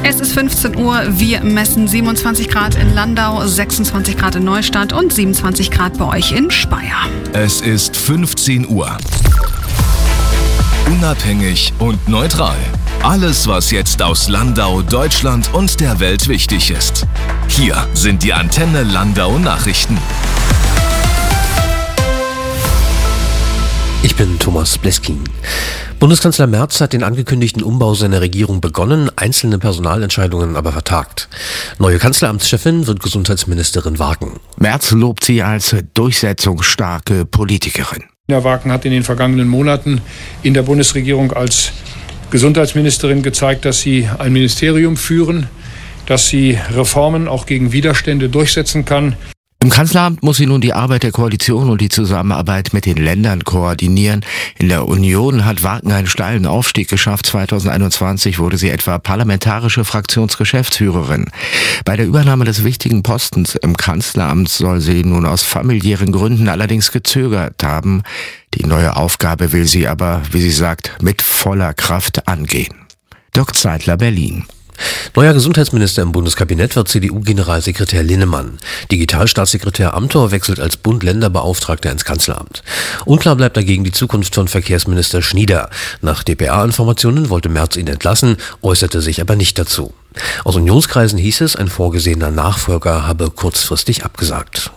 Es ist 15 Uhr, wir messen 27 Grad in Landau, 26 Grad in Neustadt und 27 Grad bei euch in Speyer. Es ist 15 Uhr. Unabhängig und neutral. Alles, was jetzt aus Landau, Deutschland und der Welt wichtig ist. Hier sind die Antenne Landau Nachrichten. Ich bin Thomas Bleskin. Bundeskanzler Merz hat den angekündigten Umbau seiner Regierung begonnen, einzelne Personalentscheidungen aber vertagt. Neue Kanzleramtschefin wird Gesundheitsministerin Wagen. Merz lobt sie als durchsetzungsstarke Politikerin. Herr Wagen hat in den vergangenen Monaten in der Bundesregierung als Gesundheitsministerin gezeigt, dass sie ein Ministerium führen, dass sie Reformen auch gegen Widerstände durchsetzen kann. Im Kanzleramt muss sie nun die Arbeit der Koalition und die Zusammenarbeit mit den Ländern koordinieren. In der Union hat Wagen einen steilen Aufstieg geschafft. 2021 wurde sie etwa parlamentarische Fraktionsgeschäftsführerin. Bei der Übernahme des wichtigen Postens im Kanzleramt soll sie nun aus familiären Gründen allerdings gezögert haben. Die neue Aufgabe will sie aber, wie sie sagt, mit voller Kraft angehen. Dirk Zeitler, Berlin. Neuer Gesundheitsminister im Bundeskabinett wird CDU-Generalsekretär Linnemann. Digitalstaatssekretär Amthor wechselt als Bund-Länder-Beauftragter ins Kanzleramt. Unklar bleibt dagegen die Zukunft von Verkehrsminister Schnieder. Nach dpa-Informationen wollte Merz ihn entlassen, äußerte sich aber nicht dazu. Aus Unionskreisen hieß es, ein vorgesehener Nachfolger habe kurzfristig abgesagt.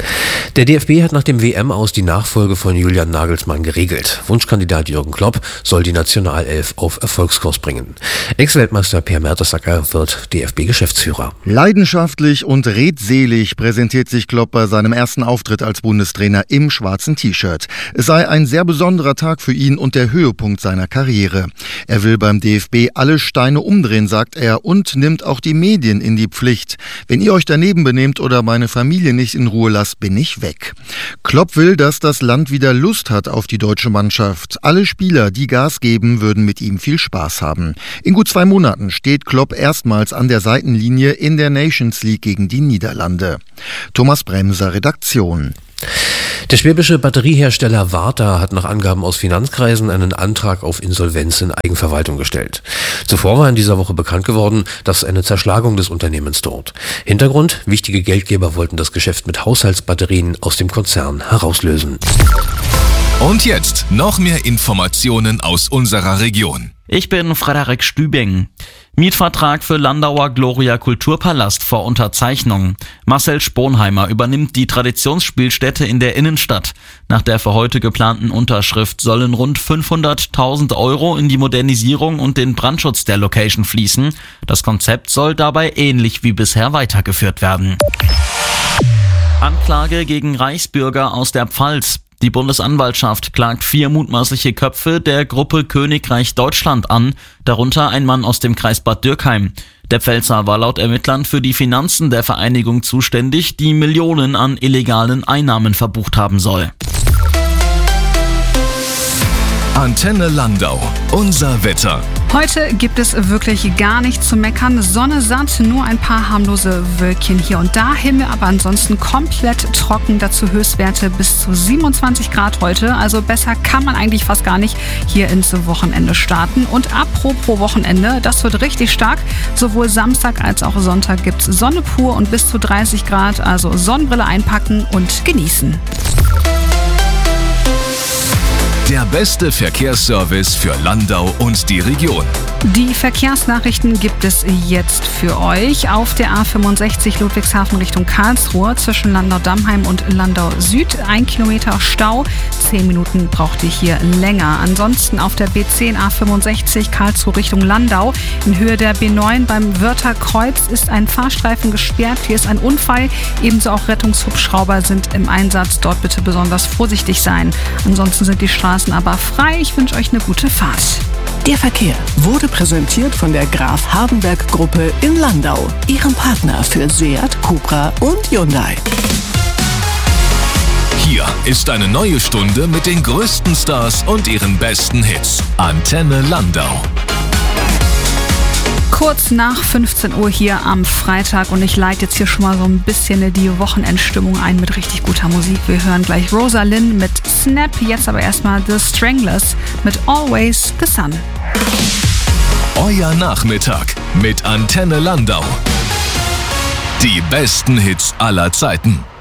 Der DFB hat nach dem WM-Aus die Nachfolge von Julian Nagelsmann geregelt. Wunschkandidat Jürgen Klopp soll die Nationalelf auf Erfolgskurs bringen. Ex-Weltmeister Per Mertesacker wird DFB-Geschäftsführer. Leidenschaftlich und redselig präsentiert sich Klopp bei seinem ersten Auftritt als Bundestrainer im schwarzen T-Shirt. Es sei ein sehr besonderer Tag für ihn und der Höhepunkt seiner Karriere. Er will beim DFB alle Steine umdrehen, sagt er, und nimmt auch die Medien in die Pflicht. Wenn ihr euch daneben benehmt oder meine Familie nicht in Ruhe lasst, bin ich weg. Klopp will, dass das Land wieder Lust hat auf die deutsche Mannschaft. Alle Spieler, die Gas geben, würden mit ihm viel Spaß haben. In gut 2 Monaten steht Klopp erstmals an der Seitenlinie in der Nations League gegen die Niederlande. Thomas Bremser, Redaktion. Der schwäbische Batteriehersteller Varta hat nach Angaben aus Finanzkreisen einen Antrag auf Insolvenz in Eigenverwaltung gestellt. Zuvor war in dieser Woche bekannt geworden, dass eine Zerschlagung des Unternehmens droht. Hintergrund: wichtige Geldgeber wollten das Geschäft mit Haushaltsbatterien aus dem Konzern herauslösen. Und jetzt noch mehr Informationen aus unserer Region. Ich bin Frederik Stübing. Mietvertrag für Landauer Gloria Kulturpalast vor Unterzeichnung. Marcel Sponheimer übernimmt die Traditionsspielstätte in der Innenstadt. Nach der für heute geplanten Unterschrift sollen rund 500.000 € in die Modernisierung und den Brandschutz der Location fließen. Das Konzept soll dabei ähnlich wie bisher weitergeführt werden. Anklage gegen Reichsbürger aus der Pfalz. Die Bundesanwaltschaft klagt 4 mutmaßliche Köpfe der Gruppe Königreich Deutschland an, darunter ein Mann aus dem Kreis Bad Dürkheim. Der Pfälzer war laut Ermittlern für die Finanzen der Vereinigung zuständig, die Millionen an illegalen Einnahmen verbucht haben soll. Antenne Landau, unser Wetter. Heute gibt es wirklich gar nichts zu meckern. Sonne satt, nur ein paar harmlose Wölkchen hier und da. Himmel aber ansonsten komplett trocken. Dazu Höchstwerte bis zu 27 Grad heute. Also besser kann man eigentlich fast gar nicht hier ins Wochenende starten. Und apropos Wochenende, das wird richtig stark. Sowohl Samstag als auch Sonntag gibt's Sonne pur und bis zu 30 Grad. Also Sonnenbrille einpacken und genießen. Der beste Verkehrsservice für Landau und die Region. Die Verkehrsnachrichten gibt es jetzt für euch auf der A65 Ludwigshafen Richtung Karlsruhe zwischen Landau-Dammheim und Landau Süd. 1 Kilometer Stau, 10 Minuten braucht ihr hier länger. Ansonsten auf der B10 A65 Karlsruhe Richtung Landau in Höhe der B9 beim Wörtherkreuz ist ein Fahrstreifen gesperrt. Hier ist ein Unfall, ebenso auch Rettungshubschrauber sind im Einsatz. Dort bitte besonders vorsichtig sein. Ansonsten sind die Straßen aber frei. Ich wünsche euch eine gute Fahrt. Der Verkehr wurde präsentiert von der Graf Hardenberg Gruppe in Landau, ihrem Partner für Seat, Cupra und Hyundai. Hier ist eine neue Stunde mit den größten Stars und ihren besten Hits. Antenne Landau. Kurz nach 15 Uhr hier am Freitag und ich leite jetzt hier schon mal so ein bisschen die Wochenendstimmung ein mit richtig guter Musik. Wir hören gleich Rosalind mit Snap, jetzt aber erstmal The Stranglers mit Always the Sun. Euer Nachmittag mit Antenne Landau. Die besten Hits aller Zeiten.